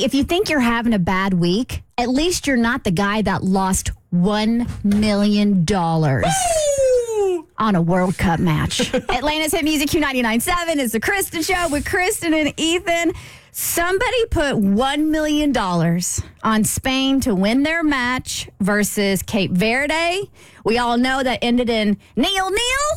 Hey, if you think you're having a bad week, at least you're not the guy that lost $1 million on a World Cup match. Atlanta's Hit Music Q99.7 is the Kristen Show with Kristen and Ethan. Somebody put $1 million on Spain to win their match versus Cape Verde. We all know that ended in 0-0.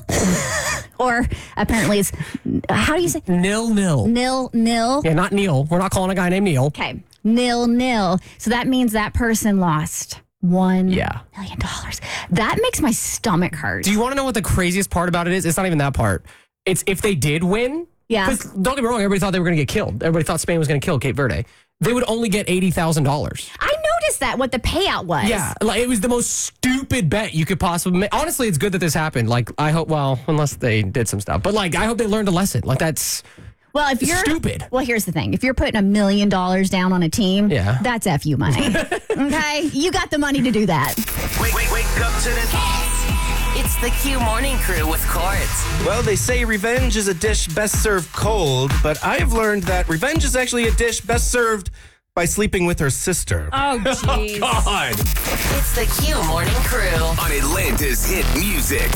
Or apparently it's, how do you say? 0-0. 0-0. Yeah, not Neil. We're not calling a guy named Neil. Okay, 0-0. So that means that person lost $1 million. That makes my stomach hurt. Do you want to know what the craziest part about it is? It's not even that part. It's if they did win. Yeah. Because don't get me wrong, everybody thought they were going to get killed. Everybody thought Spain was going to kill Cape Verde. They would only get $80,000. I noticed that, what the payout was. Yeah, like it was the most stupid bet you could possibly make. Honestly, it's good that this happened. Like, I hope, well, unless they did some stuff. But, like, I hope they learned a lesson. Like, that's if you're stupid. Well, here's the thing. If you're putting $1 million down on a team, that's FU money. Okay? You got the money to do that. Wake up to the... It's the Q Morning Crew with Courts. Well, they say revenge is a dish best served cold, but I've learned that revenge is actually a dish best served by sleeping with her sister. Oh, jeez. Oh, God. It's the Q Morning Crew on Atlanta's Hit Music,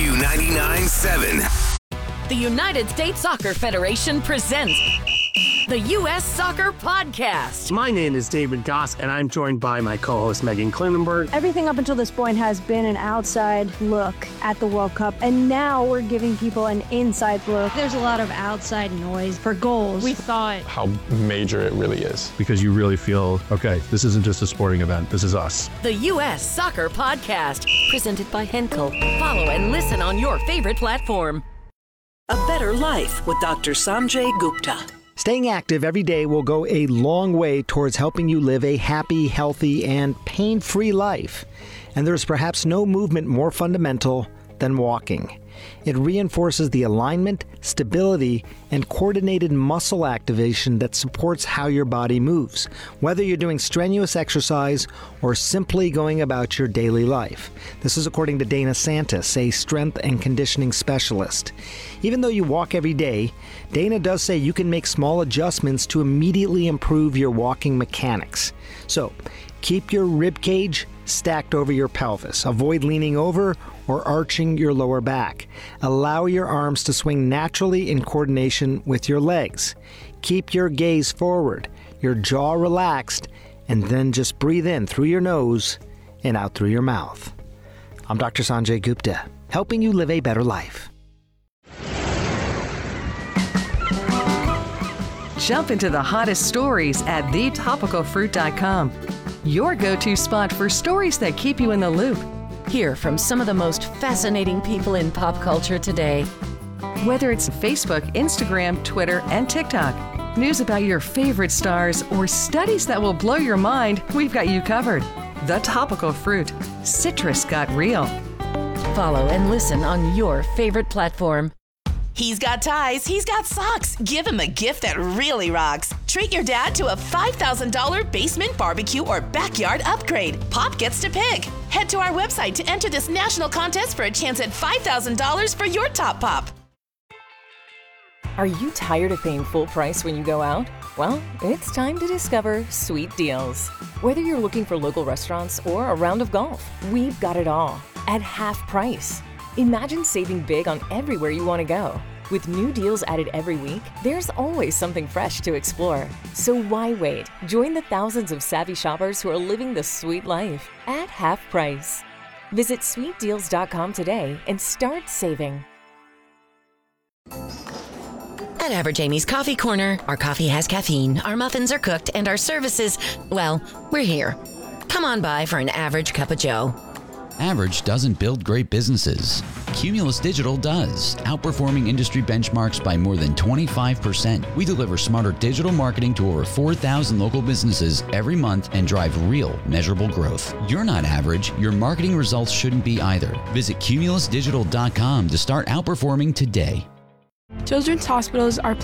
Q99.7. The United States Soccer Federation presents the U.S. Soccer Podcast. My name is David Goss, and I'm joined by my co-host, Megan Klinenberg. Everything up until this point has been an outside look at the World Cup, and now we're giving people an inside look. There's a lot of outside noise for goals. We thought how major it really is. Because you really feel, okay, this isn't just a sporting event, this is us. The U.S. Soccer Podcast, presented by Henkel. Follow and listen on your favorite platform. A Better Life with Dr. Sanjay Gupta. Staying active every day will go a long way towards helping you live a happy, healthy, and pain-free life. And there's perhaps no movement more fundamental than walking. It reinforces the alignment, stability, and coordinated muscle activation that supports how your body moves, whether you're doing strenuous exercise or simply going about your daily life. This is according to Dana Santis, a strength and conditioning specialist. Even though you walk every day, Dana does say you can make small adjustments to immediately improve your walking mechanics. So, keep your rib cage stacked over your pelvis. Avoid leaning over or arching your lower back. Allow your arms to swing naturally in coordination with your legs. Keep your gaze forward, your jaw relaxed, and then just breathe in through your nose and out through your mouth. I'm Dr. Sanjay Gupta, helping you live a better life. Jump into the hottest stories at thetopicalfruit.com. Your go-to spot for stories that keep you in the loop. Hear from some of the most fascinating people in pop culture today. Whether it's Facebook, Instagram, Twitter, and TikTok, news about your favorite stars, or studies that will blow your mind, we've got you covered. The Topical Fruit. Citrus got real. Follow and listen on your favorite platform. He's got ties, he's got socks. Give him a gift that really rocks. Treat your dad to a $5,000 basement barbecue or backyard upgrade. Pop gets to pick. Head to our website to enter this national contest for a chance at $5,000 for your top pop. Are you tired of paying full price when you go out? Well, it's time to discover Sweet Deals. Whether you're looking for local restaurants or a round of golf, we've got it all at half price. Imagine saving big on everywhere you want to go. With new deals added every week, there's always something fresh to explore. So why wait? Join the thousands of savvy shoppers who are living the sweet life at half price. Visit sweetdeals.com today and start saving. At Average Amy's Coffee Corner, our coffee has caffeine, our muffins are cooked, and our services, well, we're here. Come on by for an average cup of joe. Average doesn't build great businesses. Cumulus Digital does, outperforming industry benchmarks by more than 25%. We deliver smarter digital marketing to over 4,000 local businesses every month and drive real, measurable growth. You're not average. Your marketing results shouldn't be either. Visit cumulusdigital.com to start outperforming today. Children's hospitals are